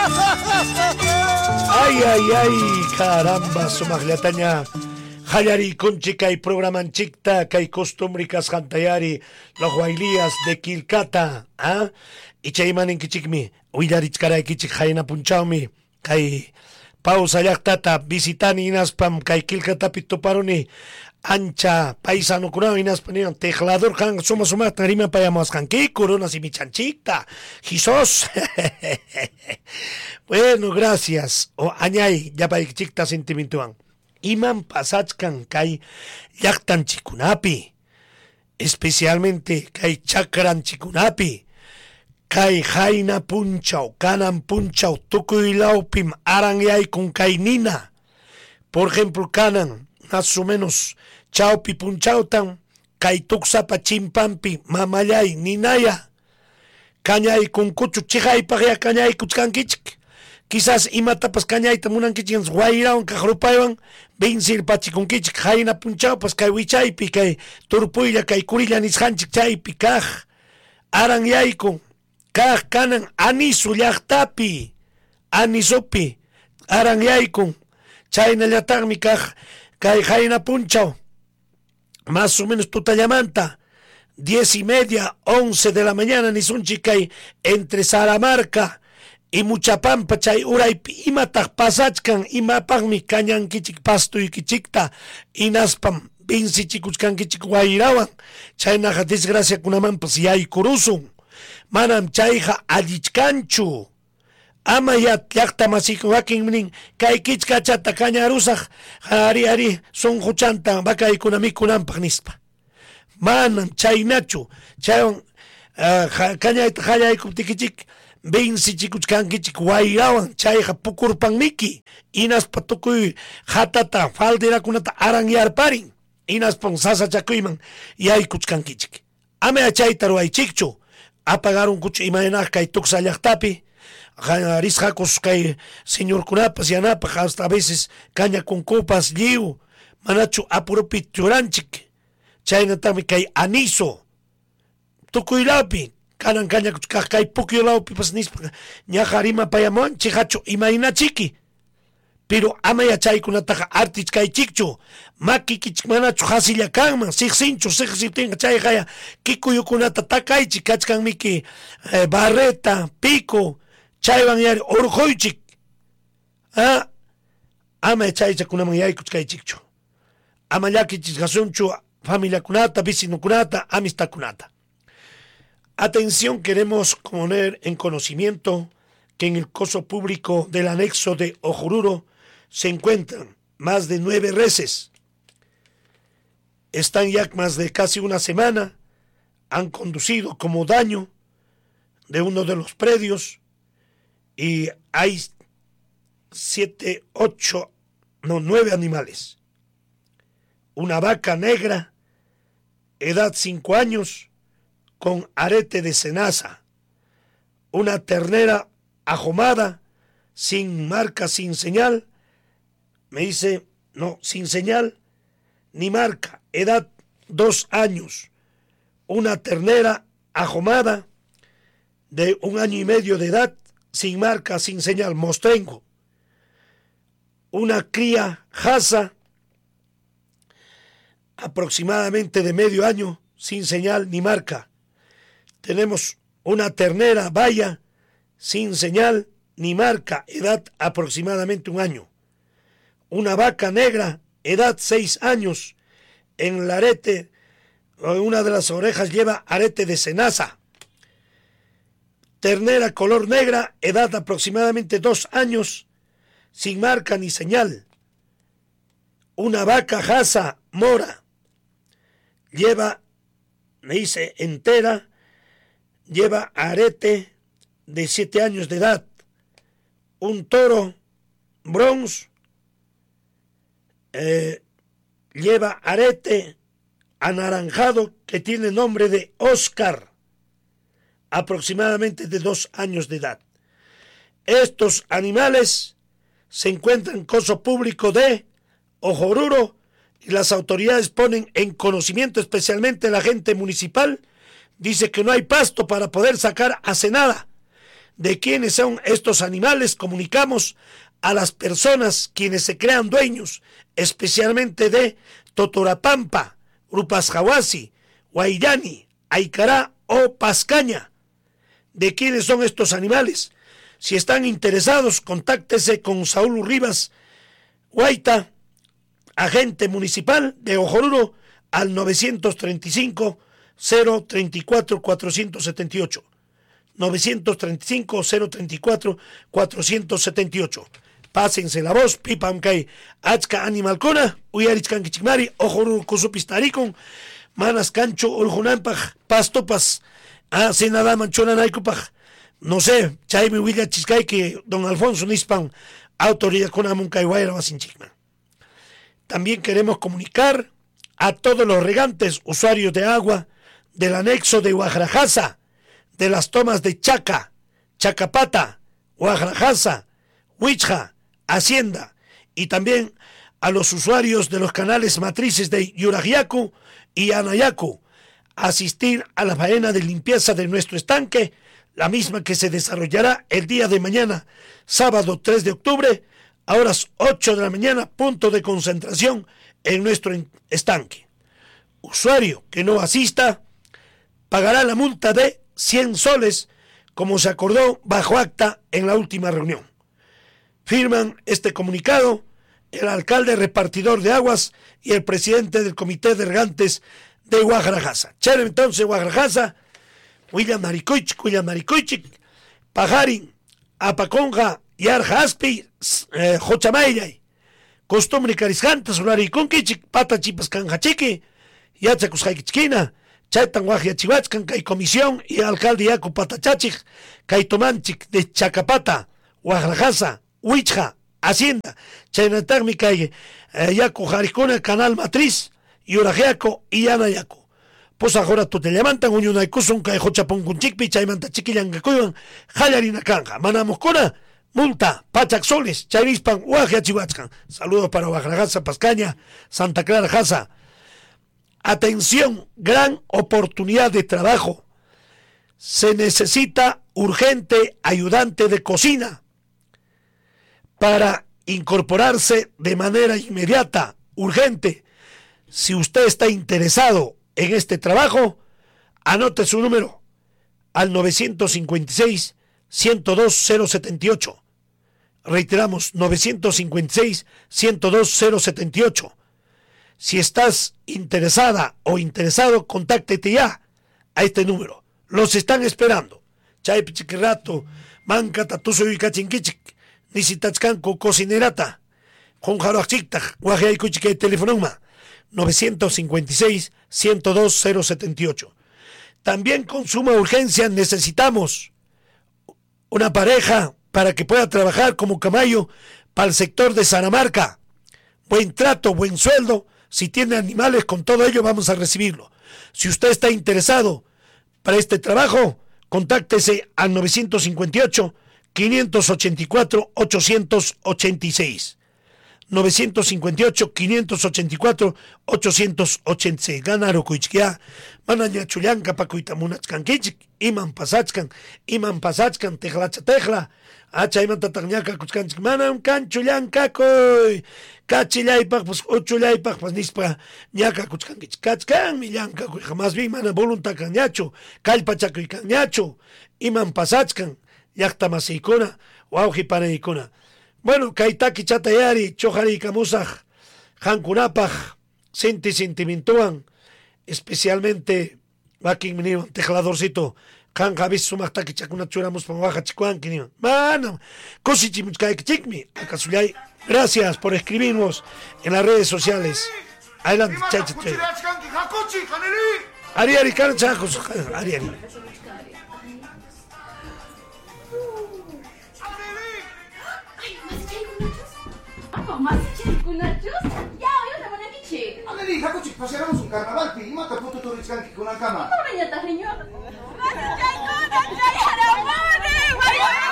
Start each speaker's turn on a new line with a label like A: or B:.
A: Ay, ay, ay, caramba, sumaglataña. Hayari conchi kay programan chikta kay costumbre kasjantayari los bailías de Quilcata, ¿ah? Y chaymanin kichikmi, uyarich karay kichik hayna punchawmi, kay pausa llaqtata visitani inaspam kay Quilcatapi toparuni ancha paisano kunao inaspanian tejlador kan suma tarima payamas kan ki corona si mi chanchita Jesús. Bueno, gracias. O añay ya pa chikta sentimientuan. Iman pasachkan kay llaqtan chikunapi, especialmente kay chakran chikunapi, kay hayna punchaw, kanan punchaw, tukuylawpim aranyay con kay nina. Por ejemplo, kanan, más o menos, chawpi punchawtan, kay tuksapa chimpampi, mamayay, ninaya, kanyay con kuchu chihai pagya kanyay kuchkankichik. Quizás imatapas cañaita munankichins guairawan kajrupaywan vincir pachikunkichik hayna punchawpas kay wichaypi kay turpuylla kay kurilla nisqanchik chaypi kaj aranyayku kaj kanan anisu llaqtapi anisupi aranyayku chaynallataqmi kaj kay hayna punchaw más o menos tutallamanta 10:30, 11 de la mañana nisunchik kay entre Saramarca y mucha pampa chay uraypi imataq pasachkan imapaqmi kañankichik pastuykichikta inaspam vinsichikuchkankichik wayrawan chaynaqa desgraciakunamanpas yaykurusun manam chayqa allichkanchu ama llaqta masiyku wakinnin kay kichkachata kañarusaq ari sunquchanta vakaykuna mikunanpaq nispa manam chaynachu chaywan kañayta qallaykuptikichik Vinci chikuchkankichik wayrawan chayqa pukurpanmiki inaspa tukuy hatata falderakunata aranyarparin inaspan sasachakuyman yaykuchkankichik ama chayta ruwaychikchu apagarunkuchu imaynaq kay tuksa llaqtapi risqakus kay señorkunapas yanapaq hasta a veces kañakunkupas lliw manachu apurupi churanchik chaynatami kay aniso tukuylawpi kanan kaña kay pukyolawpi pas nispa ñajarima payamuan chihachu imaynachiki pero ama yachaykunataqa artichkaychikchu makikichik manachu hasilla kanman siqsinchu siqsitinqa chayqa kikuyukunata takaychik kachkanmiki barreta pico chaywan yari urquychik ama chaychakunaman yaykuchkaychikchu ama llakichishqasunchu familiakunata vecinokunata amistadkunata. Atención, queremos poner en conocimiento que en el coso público del anexo de Ojururo se encuentran más de 9 reses. Están ya más de casi una semana, han conducido como daño de uno de los predios y hay 9 animales. Una vaca negra, edad 5 años, con arete de cenaza, una ternera ajomada, sin marca, sin señal, me dice, no, sin señal, ni marca, edad 2 años, una ternera ajomada, de 1 año y medio de edad, sin marca, sin señal, mostrenco, una cría jasa, aproximadamente de medio año, sin señal ni marca. Tenemos una ternera vaya, sin señal ni marca, edad aproximadamente 1 año. Una vaca negra, edad 6 años, en el arete, una de las orejas lleva arete de cenaza. Ternera color negra, edad aproximadamente 2 años, sin marca ni señal. Una vaca jasa mora, lleva, me dice, entera, lleva arete de 7 años de edad. Un toro bronce, lleva arete anaranjado que tiene nombre de Oscar, aproximadamente de 2 años de edad. Estos animales se encuentran en coso público de Ojoruro y las autoridades ponen en conocimiento, especialmente la gente municipal, dice que no hay pasto para poder sacar hace nada. de quiénes son estos animales, comunicamos a las personas quienes se crean dueños, especialmente de Totorapampa, Rupasjawasi, Guayani, Aycará o Pascaña. ¿De quiénes son estos animales? Si están interesados, contáctese con Saúl Rivas Guaita, agente municipal de Ojoruro, al 935-034-478. 935-034-478. Pásense la voz, pipan kay achka animalkuna, uyarichkan kichikmari, Ojoruro kusupistarikon, manas cancho oljunampaj, pastopas, senadaman chonanaykupaj. No sé, chaymi huilla chiscay que don Alfonso Nispan, autoridad con Amuncayhuayra Basinchigman. También queremos comunicar a todos los regantes, usuarios de agua del anexo de Guajrajasa, de las tomas de Chaca, Chacapata, Guajrajasa, Huichja, Hacienda, y también a los usuarios de los canales matrices de Yuragiacu y Anayacu, asistir a la faena de limpieza de nuestro estanque, la misma que se desarrollará el día de mañana, sábado 3 de octubre, a horas 8 de la mañana, punto de concentración en nuestro estanque. Usuario que no asista pagará la multa de 100 soles, como se acordó bajo acta en la última reunión. Firman este comunicado el alcalde repartidor de aguas y el presidente del comité de regantes de Guajrajasa. Chévere entonces Guajrajasa, William Maricoichik, Pajarin, Apaconga, Yarja Aspi, Jochamaylay, Costumbre Cariscanta, Solari Conquichik, Pata Chipas Canjachiqui, Yachacusjaiquichquina, Chaitan Guajiachivachcan, Kai Comisión y alcalde Yacu Patachachik, Kai Tomanchik de Chacapata, Guajrajasa, Huichja, Hacienda, Chaynatagmi Kai Yacu Jaricona, Canal Matriz, Yurajiaco y Anayaco. Pues ahora tú te levantan, Uñuna y Kusun, Kai Jochapon Kunchikpi, Chaymanta Chiquillangacuyan, Jalarina Canja, Manamoscona, multa, Pachac Soles, Chayrispan, Guajiachihuachcan. Saludos para Guajrajasa, Pascaña, Santa Clara Jasa. Atención, gran oportunidad de trabajo. Se necesita urgente ayudante de cocina para incorporarse de manera inmediata, urgente. Si usted está interesado en este trabajo, anote su número al 956-102-078. Reiteramos, 956-102-078. Si estás interesada o interesado, contáctete ya a este número. Los están esperando. Chay pichiquirato, manca tatuso y cachinquichic, nisitachcanco cocinerata, con jaroachicta, guajeaycuchique telefonoma, 956-102-078. También con suma urgencia necesitamos una pareja para que pueda trabajar como camayo para el sector de Sanamarca. Buen trato, buen sueldo. Si tiene animales, con todo ello vamos a recibirlo. Si usted está interesado para este trabajo, contáctese al 958-584-886. 958-584-886. Ganaro kuichkia, manaña chullanca pa kuitamunachkankichik, iman pasachkan, tejla, achayman tatagñaka kuchkanchik, manam kan chullanka kuy, kachillaypaq, pues uchullaypaq, pues nispa ñaka kuchkankichik, kachkan millanka kuy, más bien mana voluntad kanñachu, kallpachakuy kanñachu, iman pasachkan, llaqta masiykuna, wawqi panaykuna. Bueno, kaitaki chatayari, chojari kamusaj, hankunapaj, sentimentuan, especialmente, wakin miniwan, tejladorcito, kan javis sumachtaki chakuna churamos pan waja chikuan, kiniwan. Mana, kosichimuchkaikichikmi, akasuyay. Gracias por escribirnos en las redes sociales. Adelante, chacha. Ariari, canachajos, ariari.
B: ¿Más chicunachos? Ya, yo te ponen piche.
C: Aleli, hakuchik, paseáramos un carnaval, pi, mata puto torrichkanki con una cama.
B: No, señor.